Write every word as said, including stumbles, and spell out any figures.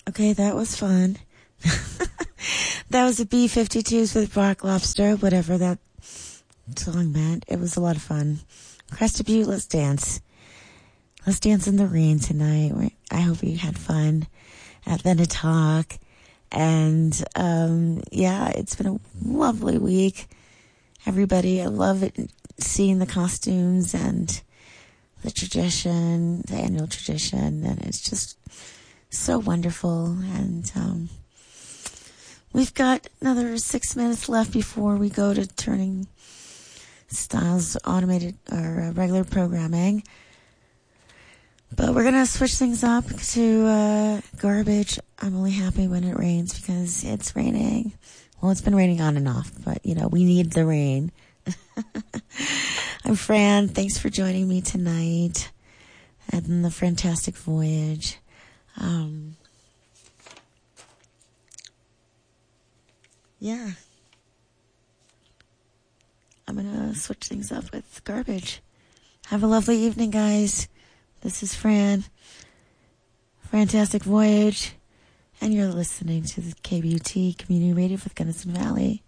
Okay, that was fun. That was the B fifty-twos with Rock Lobster, whatever that song meant. It was a lot of fun. Crested Butte, let's dance. Let's dance in the rain tonight. I hope you had fun at the talk. And, um, yeah, it's been a lovely week. Everybody, I love it, seeing the costumes and the tradition, the annual tradition. And it's just so wonderful. And, um, we've got another six minutes left before we go to Turning Styles automated or regular programming. But we're going to switch things up to uh, garbage. I'm only happy when it rains because it's raining. Well, it's been raining on and off, but, you know, we need the rain. I'm Fran. Thanks for joining me tonight and the Fantastic Voyage. Um, yeah. I'm going to switch things up with garbage. Have a lovely evening, guys. This is Fran, Fantastic Voyage, and you're listening to the K B U T Community Radio for the Gunnison Valley.